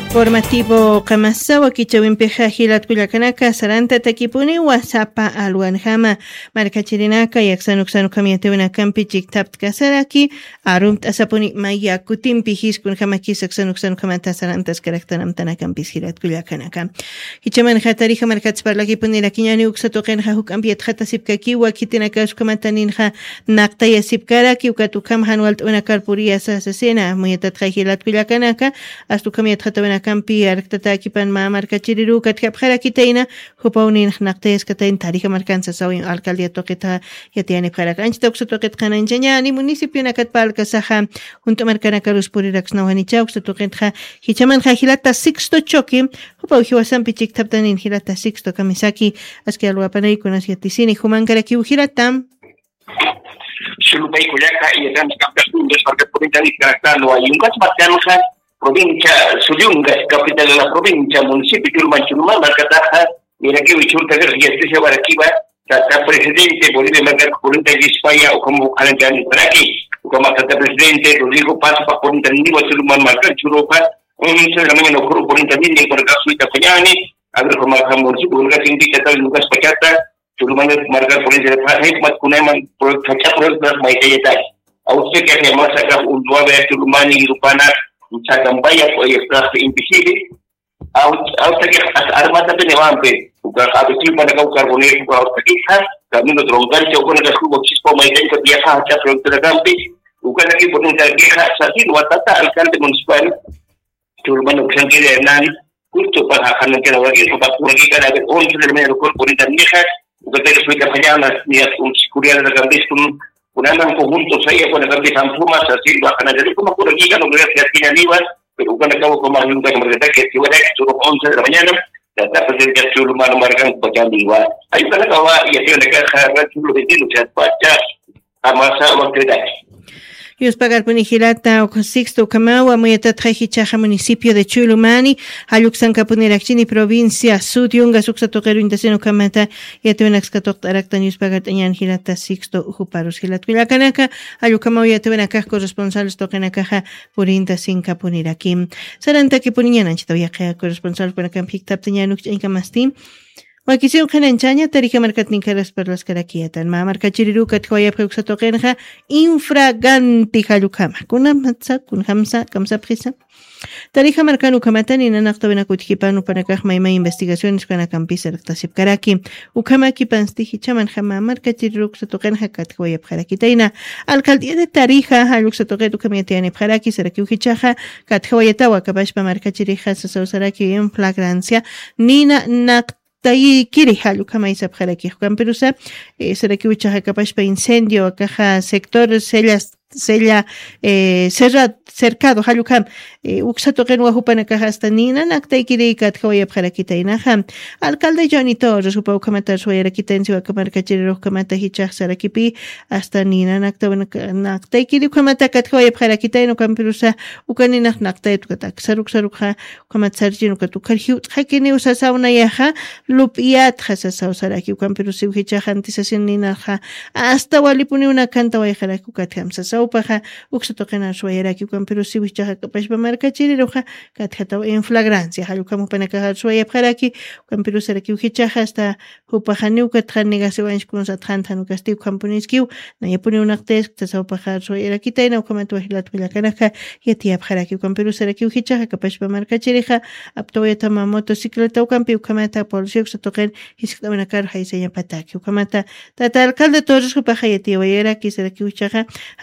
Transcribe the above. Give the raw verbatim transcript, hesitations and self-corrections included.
Formativo Kamasawa Kichawimpiqa Hilatkullakanaka Saranta Takipuni Wasapa Alwanjama Markachirinaka Yaksanuksanu Yatewinakampi Chiktaptka Saraki Arumt Asapuni Maya Kutimpi Hiskun Hamakis Aksanuksanu Kamata Sarantas Karaktanam Tanakampis Hilatkullakanaka Hichaman Hatarija Markats Parlakipuni Lakinyani Uksatoken Hahukampiet Hatasipkakiwa Kitinakas Kamataninha Naktaya Sipkaraki Ukatukam Hanwalt Unakarpuria Sasena Muyatat Hilatkullakanaka Astukamiat Hatawina Campi Arctatakipan Mamarcachiriru Katkapharakitaina, Hupaunin Naktes Katain Tarija Marcanza Sawin Alcaldia Toqueta Yatiani Paracanch Toxotoket Kananjani, Municipio Nakatpalca Saha, junto Marcanacarus Purirax Nohanichaux, Toquetja, Hichaman Hajilata Sixto Chokim, Hupau Hiwasan Pichik Taptan in Hilata Sixto Kamisaki, Asquialuapanay con Asiaticini, Humankaraki Hiratam. Shulupay Kulaka y el Campas Puntos, porque por internet caractano hay un caso provincia Suyunga, capital de la provincia, municipio de Urmanchurumán, Marcataja, mira que Vichurta García Baraquiva, Tata presidente, Bolivia Marcar Corriente de España, o como Calentani para aquí, como Tata presidente, Rodrigo Paz, para Corriente de Urmanchurumán, Marcar Churopa, un de la mañana ocurrió Corriente de por caso de Capañani, a ver cómo municipio, un gas indica tal Lucas Pachata, Churumán Marcar Corriente de Paz, Matcuneman, por Cacha por el Maiteyetai. A usted que hace más acá un nueve Churumán y Lupana. Chacambaya pues está invisible hasta que armata penevampe a vestir para cau carbonero para hasta camino troncal o con el cubo chispo mai dentro viaja a frontera campi ukan aquí por una queja así no atata alcalde municipal que urbano que se quiere Hernán justo para dejarlo que la aquí para por aquí cada vez once del medio corporita vieja que te soy campaña ni un seguridad de campi con andan conjuntos ahí con el cambio de Sanfumas, así bajan a ver como por aquí, no voy a hacer aquí en Aníbal, pero cuando acabo con más de un caso de que si hubiera hecho once de la mañana, la etapa de que su humano marcan pachando igual. Ahí para acabar y hacer una caja de chulo de tiro, o sea, pachas, amasa o credaje. Yus pagar punijilata o Sixto Kamawa, Muyatatrajichaja, municipio de Chulumani, Aluxan Capunerachini, provincia Sud, Yunga, Suxatoquero, Indaceno Kamata, Yatuenaxcatok, Aractan, Yus pagar Tañan Gilata, Sixto, Juparos, Gilatwilacanaka, Alucamau, Yatuenacaj, corresponsables Tokenacaja, Purinta, Sin Capunirakim, Saranta Kipunian, Anchitoyaca, corresponsal para Campictap, Tañanuk, Incamastim. Wakisiu Kananchaña, Tarija Marcatnincaras per las Caraquiatan, Ma Marcachiriru, Kathoya Preuxatokenja, Infraganti Halukama, Kunamatsa, Kunhamsa, Kamsa Prisa. Tarija Marcanu Kamatan y Nanaktovena Kutkipanu para Kajmaima investigaciones con Acampisa Rectasip Karaki, Ukamaki Panstihi Chaman Hama, Marcachiriru, Xatokenja, Kathoya Parakitaina, Alcaldía de Tarija, Haluxatoketu Kamiatiani Paraki, Sarakiuhichaja, Kathoya Tawa, Kabashpa Marcachirija, Sasausaraki en flagrancia, Nina Nak. Tai kiri halu kama isap jaraki Camperusa, eh, será que ucha capaz para incendio, caja sector sellas sella eh, cerrado cercado halukam eh, uksato qen wahupana caja hasta nina naktai kiri kat khawaya bharakita inaha alcalde Johnny Torres upa ukamata suera kitensi wa kamar kachiro kamata hichah sarakipi hasta nina nakta naktai kiri ukamata kat khawaya bharakita ino Camperusa ukanina naktai tukatak saruk sarukha ukamat sarjin ukatukar hiut hakini usasauna yaha lupiat khasasa saraki Camperusa hichah antisasin nina ha hasta walipuni una kanta wa yaharaki ukathamsa upaja uxatoqena suayaraki Camperusa wichaja kapashpa markachiriroja katjataw en flagrancia halukamu panakaja suaya bharaki Camperusa raki uhichaja hasta upajaniu katjaniga sewanch kun sathantanu kastiu kampuniskiu nayapuni unaqtes tasawpaja suayaraki taina ukamatu hilat wilakanaka yatia bharaki Camperusa raki uhichaja kapashpa markachirija aptoyata motocicleta ukampi ukamata polisi uxatoqen hisktamanakar haisaya pataki ukamata tata alcalde Torres upaja yatia wayaraki saraki uchaja